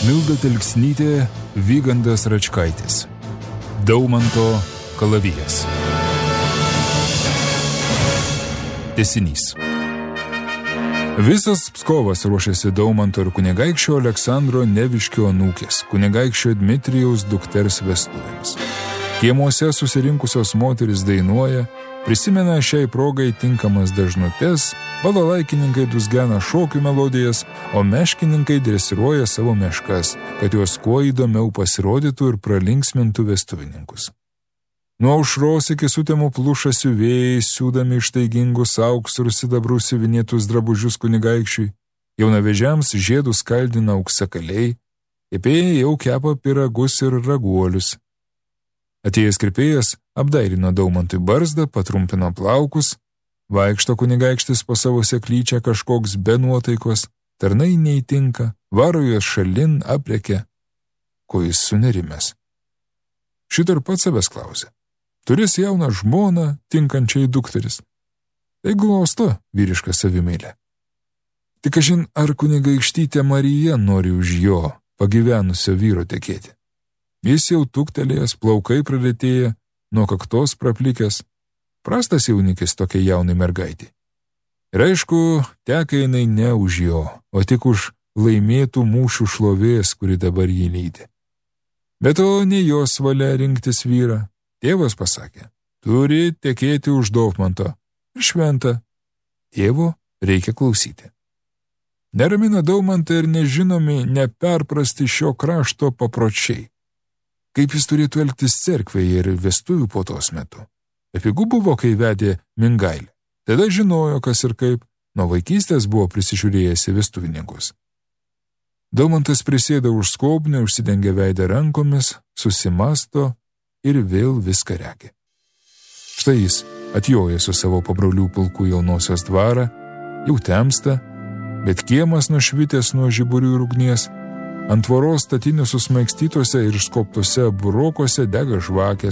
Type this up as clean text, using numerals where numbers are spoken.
Milda Telksnytė, Vygandas Račkaitis. Daumanto kalavijas. Tęsinys. Visas Pskovas ruošiasi Daumanto ir kunigaikščio Aleksandro Neviškio anūkės, kunigaikščio Dmitrijaus dukters vestuvėms. Kiemuose susirinkusios moteris dainuoja, prisimena šiai progai tinkamas dažnutes, balalaikininkai dusgena šokių melodijas, o meškininkai dresiruoja savo meškas, kad juos kuo įdomiau pasirodytų ir pralinksmintų vestuvininkus. Nuo aušros iki sutemų pluša siuvėjai, siūdami ištaigingus auksu ir sidabru siuvinėtus drabužius kunigaikščiui, jaunavežiams žiedus kaldina auksakaliai, kepėjai jau kepa pyragus ir raguolius. Atėjęs kirpėjas apdairino Daumantui barzdą, patrumpino plaukus, vaikšto kunigaikštis po savo seklyčią kažkoks be nuotaikos, tarnai neįtinka, varo juos šalin, aprėkia, ko jis sunerimęs. Šito ir pats savęs klausė. Turės jauną žmoną, tinkančiai dukteris. Tai glausto vyriška savimeilė. Tik kažin, ar kunigaikštytė Marija nori už jo pagyvenusio vyro tekėti. Jis jau tuktelėjęs, plaukai pradėtėję, nuo kaktos praplikęs, prastas jaunikis tokiai jaunai mergaitį. Ir aišku, teka jinai ne už jo, o tik už laimėtų mūšių šlovės, kuri dabar jį lydi. Bet to ne jos valia rinktis vyrą. Tėvas pasakė, turi tekėti už Daumanto. Šventa. Tėvo reikia klausyti. Neramina Daumantą ir nežinomi, neperprasti šio krašto papročiai. Kaip jis turėtų elgtis cerkvėje ir vestuvių puotos metu. Bepigu buvo, kai vedė Mingailę. Tada žinojo, kas ir kaip, nuo vaikystės buvo prisižiūrėjęs į vestuvininkus. Daumantas prisėda už skobnio, užsidengė veidą rankomis, susimasto ir vėl viską regi. Štai jis atjoja su savo pabrolių pulku jaunosios dvarą, jau temsta, bet kiemas nušvitęs nuo žiburių ir ugnies. Ant tvoros statinių susmaigstytose ir išskobtose burokose dega žvakės,